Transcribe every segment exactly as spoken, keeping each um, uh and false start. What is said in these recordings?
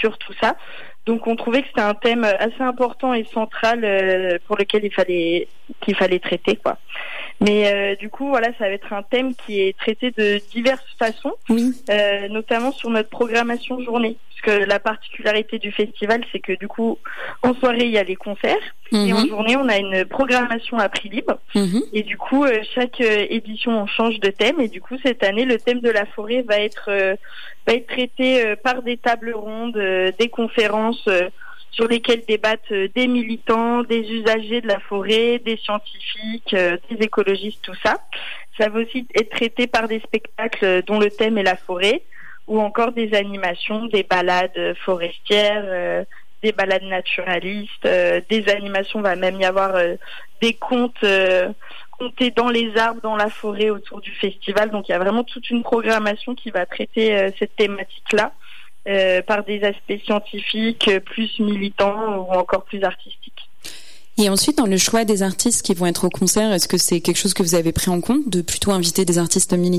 culture, tout ça. Donc on trouvait que c'était un thème assez important et central euh, pour lequel il fallait qu'il fallait traiter, quoi. Mais euh, du coup, voilà, ça va être un thème qui est traité de diverses façons, oui. euh, notamment sur notre programmation journée. Parce que la particularité du festival, c'est que du coup, en soirée, il y a les concerts, mmh. et en journée, on a une programmation à prix libre. Mmh. Et du coup, euh, chaque euh, édition, on change de thème. Et du coup, cette année, le thème de la forêt va être euh, va être traité euh, par des tables rondes, euh, des conférences euh, sur lesquelles débattent euh, des militants, des usagers de la forêt, des scientifiques, euh, des écologistes, tout ça. Ça va aussi être traité par des spectacles dont le thème est la forêt, ou encore des animations, des balades forestières, euh, des balades naturalistes, euh, des animations, va même y avoir euh, des contes euh, comptés dans les arbres, dans la forêt autour du festival. Donc il y a vraiment toute une programmation qui va traiter euh, cette thématique-là euh, par des aspects scientifiques, plus militants ou encore plus artistiques. Et ensuite, dans le choix des artistes qui vont être au concert, est-ce que c'est quelque chose que vous avez pris en compte, de plutôt inviter des artistes militants ?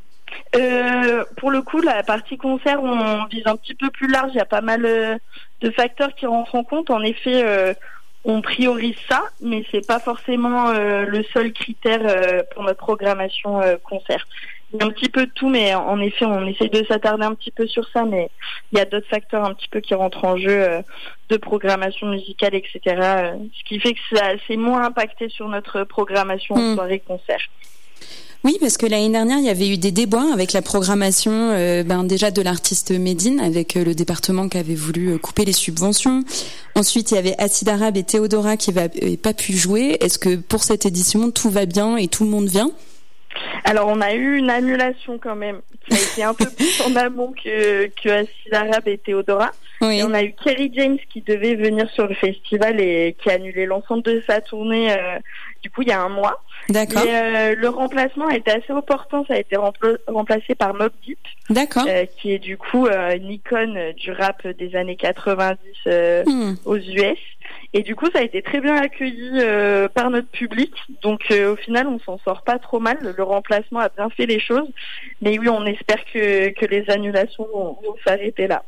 Euh, pour le coup, la partie concert, on vise un petit peu plus large. Il y a pas mal euh, de facteurs qui rentrent en compte. En effet, euh, on priorise ça, mais c'est pas forcément euh, le seul critère euh, pour notre programmation euh, concert. Il y a un petit peu de tout, mais en effet, on essaie de s'attarder un petit peu sur ça. Mais il y a d'autres facteurs un petit peu qui rentrent en jeu, euh, de programmation musicale, et cetera. Euh, ce qui fait que ça, c'est moins impacté sur notre programmation en mmh. soirée-concert. Oui, parce que l'année dernière, il y avait eu des débats avec la programmation euh, ben, déjà de l'artiste Médine, avec euh, le département qui avait voulu euh, couper les subventions. Ensuite, il y avait Acide Arabe et Théodora qui n'avaient pas pu jouer. Est-ce que pour cette édition, tout va bien et tout le monde vient ? Alors, on a eu une annulation quand même, qui a été un peu plus en amont que, que Acide Arabe et Théodora. Oui. Et on a eu Kerry James qui devait venir sur le festival et qui a annulé l'ensemble de sa tournée, euh, du coup, il y a un mois. D'accord. Et euh, le remplacement a été assez opportun, ça a été rempla- remplacé par Mobb Deep. D'accord. Euh, qui est du coup euh, une icône du rap des années quatre-vingt-dix euh, hmm. aux U S. Et du coup, ça a été très bien accueilli euh, par notre public. Donc, euh, au final, on s'en sort pas trop mal. Le remplacement a bien fait les choses. Mais oui, on espère que, que les annulations vont, vont s'arrêter là.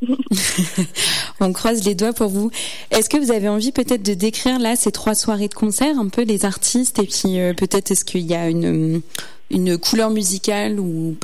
On croise les doigts pour vous. Est-ce que vous avez envie peut-être de décrire là ces trois soirées de concert, un peu les artistes, et puis euh, peut-être est-ce qu'il y a une, une couleur musicale ou pas ?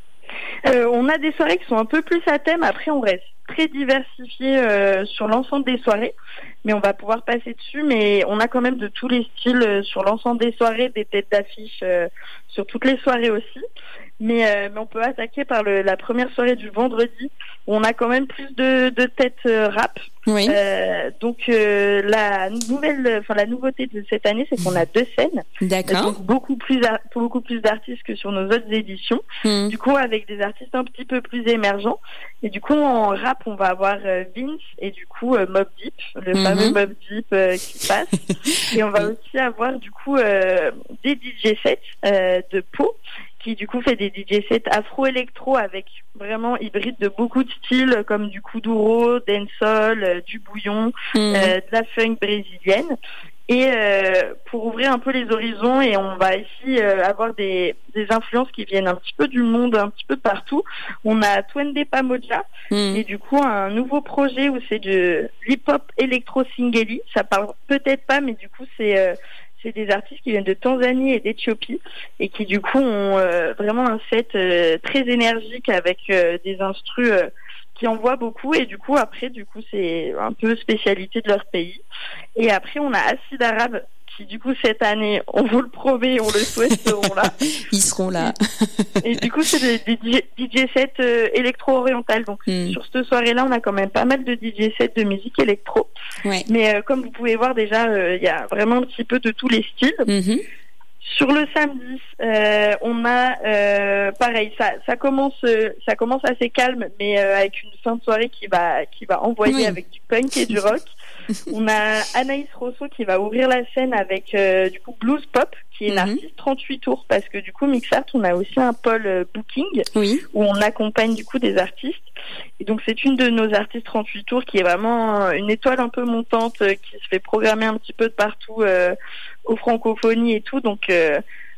Euh, on a des soirées qui sont un peu plus à thème. Après, on reste très diversifié euh, sur l'ensemble des soirées, mais on va pouvoir passer dessus. Mais on a quand même de tous les styles euh, sur l'ensemble des soirées, des têtes d'affiche euh, sur toutes les soirées aussi. Mais, euh, mais on peut attaquer par le, la première soirée du vendredi, où on a quand même plus de, de têtes euh, rap. Oui. Euh, donc euh, la nouvelle, enfin la nouveauté de cette année, c'est qu'on a deux scènes. D'accord. Donc beaucoup plus, beaucoup plus d'artistes que sur nos autres éditions. Mmh. Du coup, avec des artistes un petit peu plus émergents. Et du coup, en rap, on va avoir euh, Vince et du coup euh, Mobb Deep, le mmh. fameux Mobb Deep euh, qui passe. Et on va aussi avoir du coup euh, des D J sets euh, de Pau, qui du coup fait des D J sets afro-électro avec vraiment hybride de beaucoup de styles comme du kuduro, dancehall, euh, du bouillon, mmh. euh, de la funk brésilienne. Et euh, pour ouvrir un peu les horizons, et on va ici euh, avoir des, des influences qui viennent un petit peu du monde, un petit peu de partout. On a Twende Pamoja, mmh. et du coup un nouveau projet où c'est de l'hip-hop électro-singeli. Ça parle peut-être pas, mais du coup c'est... Euh, c'est des artistes qui viennent de Tanzanie et d'Éthiopie et qui du coup ont euh, vraiment un set euh, très énergique avec euh, des instrus euh, qui envoient beaucoup, et du coup après du coup c'est un peu spécialité de leur pays. Et après on a Acide Arabe qui du coup cette année, on vous le promet, on le souhaite, seront là. Ils seront là. Et, et du coup c'est des, des D J sets euh, électro-orientales. Donc mm. sur cette soirée-là, on a quand même pas mal de D J sets de musique électro. Ouais. Mais euh, comme vous pouvez voir déjà, il euh, y a vraiment un petit peu de tous les styles. Mm-hmm. Sur le samedi, euh, on a euh, pareil, ça, ça commence, euh, ça commence assez calme, mais euh, avec une fin de soirée qui va, qui va envoyer oui. avec du punk et du rock. On a Anaïs Rosso qui va ouvrir la scène avec euh, du coup Blues Pop, qui est une mm-hmm. artiste trente-huit tours, parce que du coup Mixart, on a aussi un pôle euh, booking oui. où on accompagne du coup des artistes. Et donc c'est une de nos artistes trente-huit tours qui est vraiment une étoile un peu montante, euh, qui se fait programmer un petit peu de partout euh, aux francophonies et tout. Donc euh,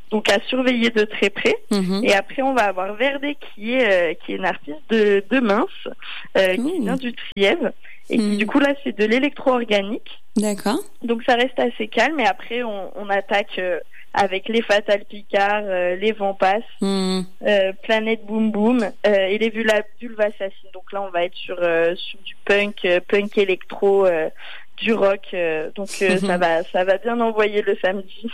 donc à surveiller de très près. Mmh. Et après, on va avoir Verdé qui est euh, qui est une artiste de, de Mince, euh, qui vient du Trièves. Et qui, mmh. du coup, là, c'est de l'électro-organique. D'accord. Donc, ça reste assez calme. Et après, on, on attaque euh, avec les Fatal Picard, euh, les Vents Passent, mmh. euh, Planète Boom Boom euh, et les Vulva, Vulva Assassines. Donc là, on va être sur, euh, sur du punk, euh, punk électro, euh, du rock. Euh, donc, euh, mmh. ça va ça va bien envoyer le samedi.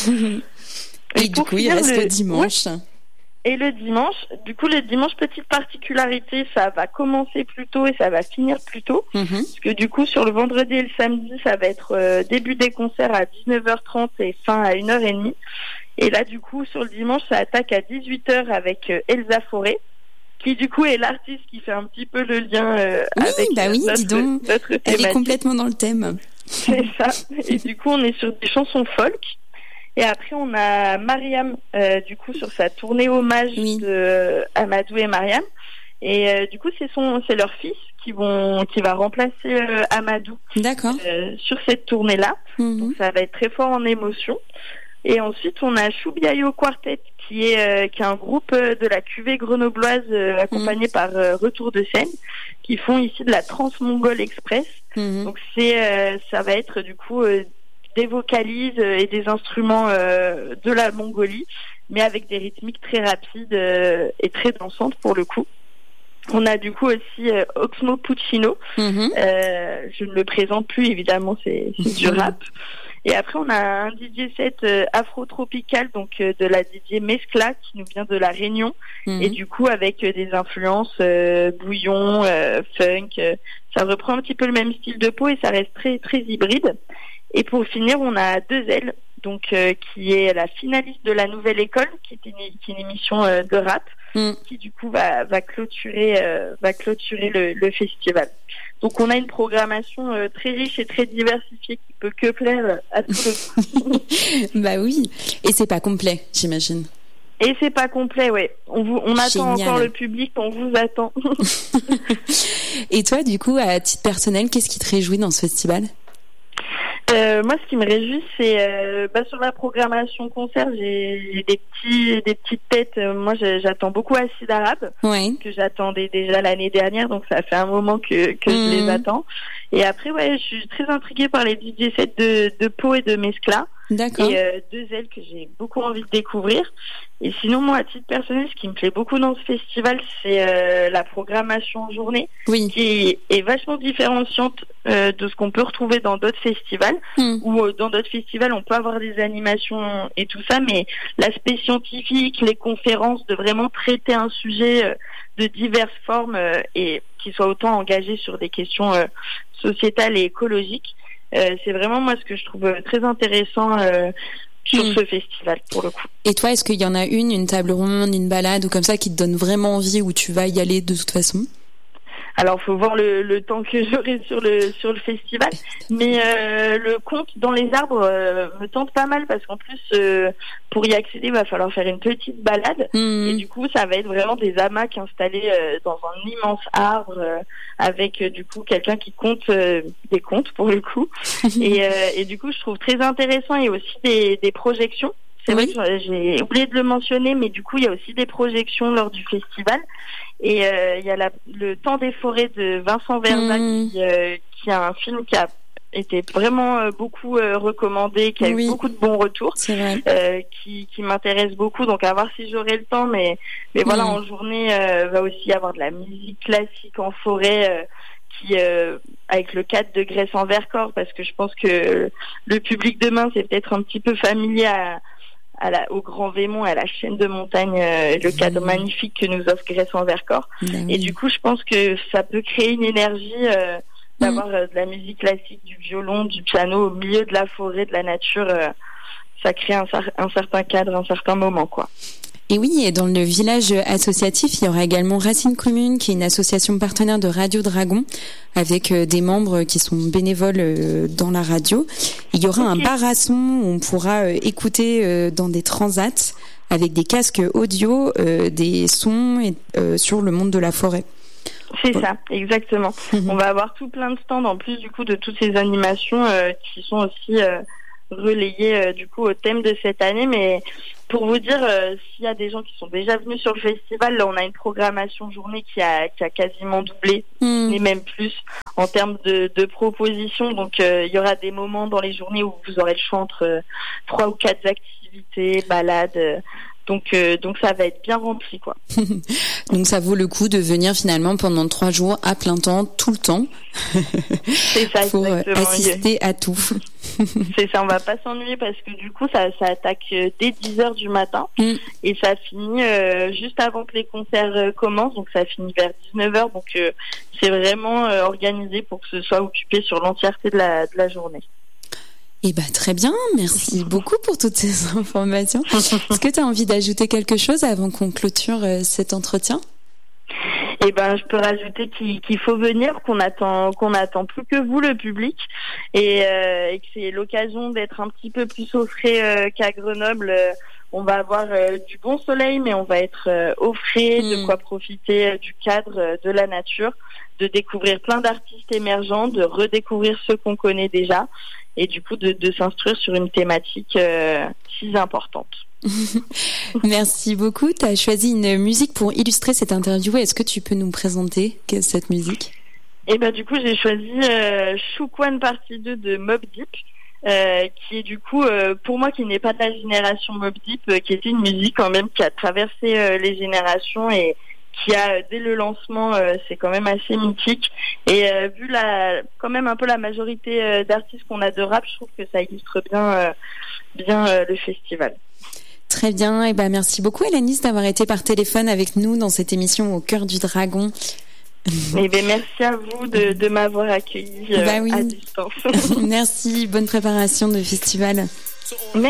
et, et du coup, il reste le, le dimanche. Ouais. Et le dimanche, du coup, le dimanche, petite particularité, ça va commencer plus tôt et ça va finir plus tôt. Mmh. Parce que du coup, sur le vendredi et le samedi, ça va être euh, début des concerts à dix-neuf heures trente et fin à une heure trente. Et là, du coup, sur le dimanche, ça attaque à dix-huit heures avec euh, Elsa Forêt, qui du coup est l'artiste qui fait un petit peu le lien euh, oui, avec bah oui, notre, dis donc, notre thématique. Elle est complètement dans le thème. C'est ça. Et du coup, on est sur des chansons folk. Et après, on a Mariam, euh, du coup, sur sa tournée hommage oui. de euh, Amadou et Mariam. Et euh, du coup, c'est son, c'est leur fils qui vont, qui va remplacer euh, Amadou. D'accord. Euh, sur cette tournée-là. Mm-hmm. Donc, ça va être très fort en émotion. Et ensuite, on a Choubiayo Quartet, qui est, euh, qui est un groupe euh, de la cuvée grenobloise, euh, accompagné mm-hmm. par euh, Retour de Seine, qui font ici de la Trans-Mongol Express. Mm-hmm. Donc, c'est, euh, ça va être, du coup, euh, des vocalises et des instruments euh, de la Mongolie, mais avec des rythmiques très rapides euh, et très dansantes pour le coup. On a du coup aussi euh, Oxmo Puccino. Mm-hmm. Euh, je ne le présente plus, évidemment, c'est, c'est du rap. Et après, on a un D J set euh, afro-tropical, donc euh, de la D J Mescla, qui nous vient de La Réunion. Mm-hmm. Et du coup, avec euh, des influences euh, bouillon, euh, funk. Euh, ça reprend un petit peu le même style de peau et ça reste très, très hybride. Et pour finir, on a Deux Ailes, donc euh, qui est la finaliste de la Nouvelle École, qui est une, qui est une émission euh, de rap, mm. qui du coup va, va clôturer, euh, va clôturer le, le festival. Donc on a une programmation euh, très riche et très diversifiée qui peut que plaire à tout le monde. Bah oui, et c'est pas complet, j'imagine. Et c'est pas complet, ouais. On vous, on attend Génial. Encore le public, on vous attend. Et toi, du coup, à titre personnel, qu'est-ce qui te réjouit dans ce festival ? Euh, moi, ce qui me réjouit, c'est euh, bah, sur la programmation concert, j'ai, j'ai des petits, des petites têtes. Euh, moi, j'attends beaucoup Acide Arabe, oui. que j'attendais déjà l'année dernière, donc ça fait un moment que que mmh. je les attends. Et après, ouais, je suis très intriguée par les D J sets de de Pau et de Mescla. D'accord. Et euh, Deux Ailes que j'ai beaucoup envie de découvrir. Et sinon, moi, à titre personnel, ce qui me plaît beaucoup dans ce festival, c'est euh, la programmation en journée, oui. qui est vachement différenciante euh, de ce qu'on peut retrouver dans d'autres festivals. Mm. Où euh, dans d'autres festivals, on peut avoir des animations et tout ça, mais l'aspect scientifique, les conférences, de vraiment traiter un sujet euh, de diverses formes euh, et qui soit autant engagé sur des questions euh, sociétales et écologiques. Euh, c'est vraiment moi ce que je trouve très intéressant euh, sur mmh. ce festival pour le coup. Et toi, est-ce qu'il y en a une, une table ronde, une balade ou comme ça qui te donne vraiment envie où tu vas y aller de toute façon ? Alors, faut voir le, le temps que j'aurai sur le sur le festival, mais euh, le conte dans les arbres euh, me tente pas mal parce qu'en plus, euh, pour y accéder, il va falloir faire une petite balade mmh. et du coup, ça va être vraiment des hamacs installés euh, dans un immense arbre euh, avec euh, du coup quelqu'un qui compte euh, des contes pour le coup et, euh, et du coup, je trouve très intéressant et aussi des, des projections. C'est oui. vrai que j'ai oublié de le mentionner, mais du coup, il y a aussi des projections lors du festival. Et euh, il y a la, le Temps des forêts de Vincent Verza, mmh. qui, euh, qui a un film qui a été vraiment euh, beaucoup euh, recommandé, qui a oui. eu beaucoup de bons retours, euh, qui, qui m'intéresse beaucoup. Donc à voir si j'aurai le temps, mais mais voilà, mmh. en journée, euh, va aussi y avoir de la musique classique en forêt. Euh, qui euh, avec le cadre de Grèce en Vercors, parce que je pense que le public demain c'est peut-être un petit peu familier à À la, au Grand Vémont, à la chaîne de montagne, euh, le cadre mmh. magnifique que nous offre Grèce en Vercors. Mmh. Et du coup, je pense que ça peut créer une énergie euh, d'avoir mmh. euh, de la musique classique, du violon, du piano au milieu de la forêt, de la nature. Euh, ça crée un, un certain cadre, un certain moment, quoi. Et oui, et dans le village associatif, il y aura également Racine Commune, qui est une association partenaire de Radio Dragon, avec des membres qui sont bénévoles dans la radio. Il y aura okay. un bar à son où on pourra écouter dans des transats, avec des casques audio, des sons et, euh, sur le monde de la forêt. C'est ça, exactement. Mmh. On va avoir tout plein de stands, en plus du coup de toutes ces animations euh, qui sont aussi... Euh, relayé euh, du coup au thème de cette année. Mais pour vous dire, euh, s'il y a des gens qui sont déjà venus sur le festival, là on a une programmation journée qui a qui a quasiment doublé, mmh. et même plus en termes de, de propositions. Donc euh, il y aura des moments dans les journées où vous aurez le choix entre euh, trois ou quatre activités, balades. Euh, Donc, euh, donc ça va être bien rempli, quoi. Donc ça vaut le coup de venir finalement pendant trois jours à plein temps, tout le temps, c'est ça, pour exactement. assister à tout. C'est ça, on va pas s'ennuyer parce que du coup ça, ça attaque dès dix heures du matin mm. et ça finit euh, juste avant que les concerts euh, commencent, donc ça finit vers dix-neuf heures. Donc euh, c'est vraiment euh, organisé pour que ce soit occupé sur l'entièreté de la, de la journée. Eh ben, très bien, merci beaucoup pour toutes ces informations. Est-ce que tu as envie d'ajouter quelque chose avant qu'on clôture euh, cet entretien ? Eh ben, je peux rajouter qu'il, qu'il faut venir, qu'on attend, qu'on attend plus que vous, le public, et, euh, et que c'est l'occasion d'être un petit peu plus au frais euh, qu'à Grenoble. Euh, on va avoir euh, du bon soleil, mais on va être euh, au frais, mmh. de quoi profiter euh, du cadre, euh, de la nature, de découvrir plein d'artistes émergents, de redécouvrir ceux qu'on connaît déjà, et du coup de, de s'instruire sur une thématique euh, si importante. Merci beaucoup. Tu as choisi une musique pour illustrer cette interview. Est-ce que tu peux nous présenter cette musique ? Eh ben du coup j'ai choisi euh, Shook One Partie deux de Mobb Deep, euh, qui est du coup euh, pour moi qui n'est pas de la génération Mobb Deep, euh, qui était une musique quand même qui a traversé euh, les générations et qui a dès le lancement euh, c'est quand même assez mythique, et euh, vu la quand même un peu la majorité euh, d'artistes qu'on a de rap, je trouve que ça illustre bien euh, bien euh, le festival. Très bien, et ben merci beaucoup Alanis d'avoir été par téléphone avec nous dans cette émission Au cœur du dragon. Et ben merci à vous de, de m'avoir accueilli euh, bah oui. à distance. Merci, bonne préparation de festival. Merci.